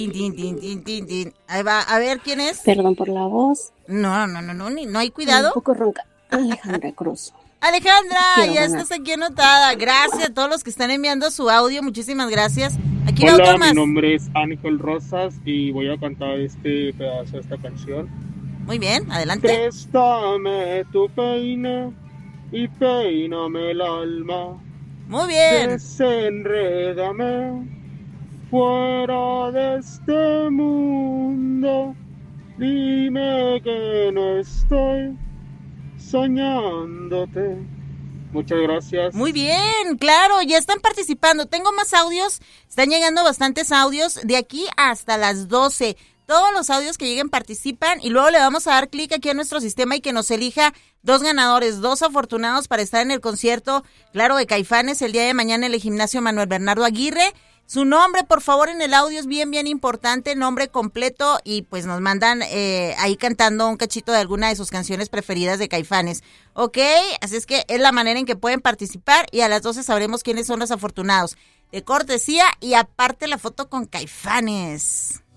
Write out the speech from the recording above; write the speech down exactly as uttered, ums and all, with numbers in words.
Tin, tin, tin, tin, tin, tin. Ahí va, a ver, ¿quién es? Perdón por la voz. No, no, no, no, ni- no hay cuidado. Un poco ronca. Alejandra Cruz. Alejandra, Quiero ya ganar. estás aquí anotada. Gracias a todos los que están enviando su audio. Muchísimas gracias. Aquí va Hola, otro mi más. nombre es Ángel Rosas y voy a cantar este pedazo de esta canción. Muy bien, adelante. Préstame tu peine y peíname el alma. Muy bien. Desenrédame fuera de este mundo. Dime que no estoy soñándote. Muchas gracias. Muy bien, claro, ya están participando. Tengo más audios, están llegando bastantes audios de aquí hasta las doce. Todos los audios que lleguen participan y luego le vamos a dar clic aquí a nuestro sistema y que nos elija dos ganadores, dos afortunados para estar en el concierto, claro, de Caifanes el día de mañana en el Gimnasio Manuel Bernardo Aguirre. Su nombre, por favor, en el audio es bien, bien importante, nombre completo, y pues nos mandan eh, ahí cantando un cachito de alguna de sus canciones preferidas de Caifanes. ¿Ok? Así es que es la manera en que pueden participar y a las doce sabremos quiénes son los afortunados. De cortesía y aparte la foto con Caifanes.